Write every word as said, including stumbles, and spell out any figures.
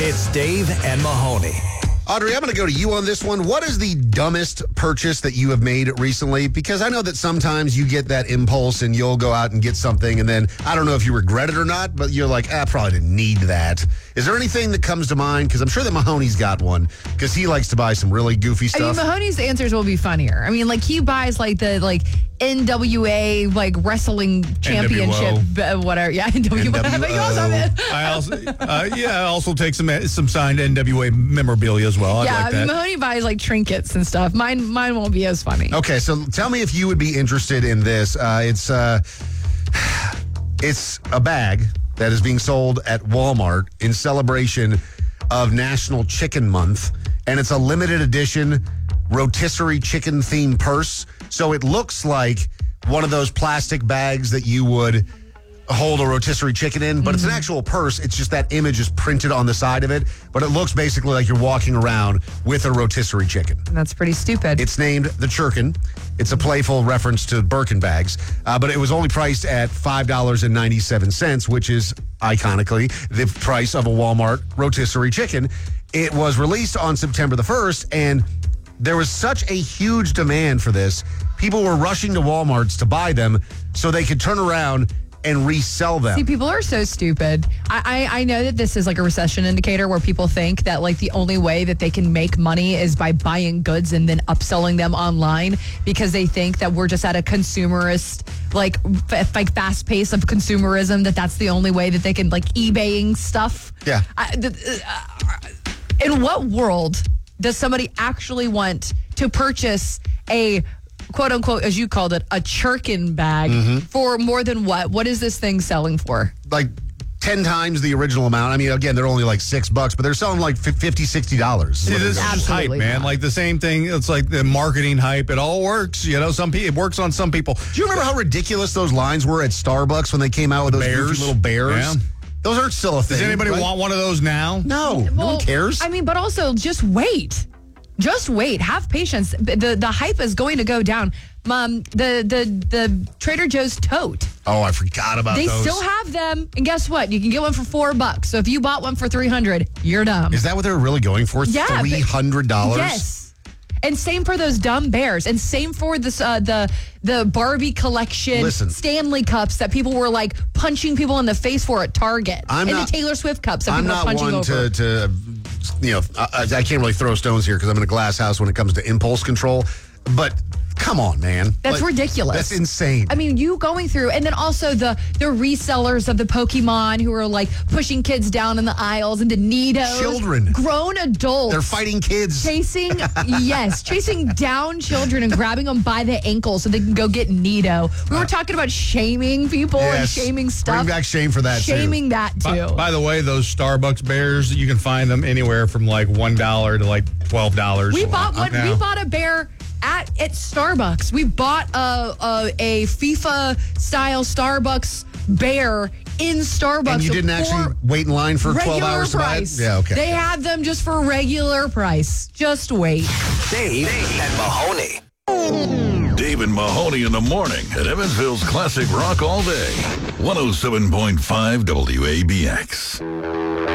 It's Dave and Mahoney. Audrey, I'm going to go to you on this one. What is the dumbest purchase that you have made recently? Because I know that sometimes you get that impulse and you'll go out and get something, and then I don't know if you regret it or not, but you're like, ah, I probably didn't need that. Is there anything that comes to mind? Because I'm sure that Mahoney's got one, because he likes to buy some really goofy stuff. I mean, Mahoney's answers will be funnier. I mean, like, he buys, like, the, like, N W A, like, wrestling championship, uh, whatever. Yeah, N W O. But you also have it. I also, uh, yeah, I also take some some signed N W A memorabilia as well. I'd Yeah, like I mean, that. Mahoney buys, like, trinkets and stuff. Mine mine won't be as funny. Okay, so tell me if you would be interested in this. Uh, it's uh, it's a bag that is being sold at Walmart in celebration of National Chicken Month, and it's a limited edition rotisserie chicken themed purse. So it looks like one of those plastic bags that you would hold a rotisserie chicken in, but mm-hmm. it's an actual purse. It's just that image is printed on the side of it, but it looks basically like you're walking around with a rotisserie chicken. That's pretty stupid. It's named the Churkin. It's a playful reference to Birkin bags, uh, but it was only priced at five dollars and ninety-seven cents, which is iconically the price of a Walmart rotisserie chicken. It was released on September the first, and there was such a huge demand for this. People were rushing to Walmarts to buy them so they could turn around and resell them. See, people are so stupid. I, I, I know that this is like a recession indicator where people think that like the only way that they can make money is by buying goods and then upselling them online, because they think that we're just at a consumerist, like, f- like fast pace of consumerism, that that's the only way that they can, like, eBaying stuff. Yeah. I, the, uh, in what world does somebody actually want to purchase a quote unquote, as you called it, a Churkin bag mm-hmm. for more than what? What is this thing selling for? Like ten times the original amount. I mean, again, they're only like six bucks, but they're selling like fifty, sixty dollars. See, this is just hype, man. Not. Like the same thing. It's like the marketing hype. It all works. You know, some people, it works on some people. Do you remember how ridiculous those lines were at Starbucks when they came out with those bears. goofy little bears? Yeah. Those aren't still a thing. Does anybody right? want one of those now? No, well, no one cares. I mean, but also just wait. Just wait. Have patience. The the hype is going to go down. Um, the the the Trader Joe's tote. Oh, I forgot about they those. They still have them, and guess what? You can get one for four bucks. So if you bought one for three hundred, you're dumb. Is that what they're really going for? Yeah, three hundred dollars. Yes. And same for those dumb bears, and same for this uh, the the Barbie collection Listen, Stanley cups that people were like punching people in the face for at Target, I'm and not, the Taylor Swift cups that I'm people not are punching one over. To, to, you know, I, I can't really throw stones here because I'm in a glass house when it comes to impulse control, but come on, man. That's like, ridiculous. That's insane. I mean, you going through, and then also the the resellers of the Pokemon who are like pushing kids down in the aisles into Nidos. Children. Grown adults. They're fighting kids. Chasing, yes, chasing down children and grabbing them by the ankle so they can go get Nido. We were talking about shaming people yes. and shaming stuff. Bring back shame for that, Shaming too. that, too. By, by the way, those Starbucks bears, you can find them anywhere from like one dollar to like twelve dollars. We bought one. Okay. We bought a bear at at Starbucks. We bought a a, a FIFA style Starbucks bear in Starbucks. And you didn't actually wait in line for twelve hours to buy it? Yeah, okay. They had them just for regular price. Just wait. Dave, Dave and Mahoney. Dave and Mahoney in the morning at Evansville's Classic Rock all day. one oh seven point five W A B X.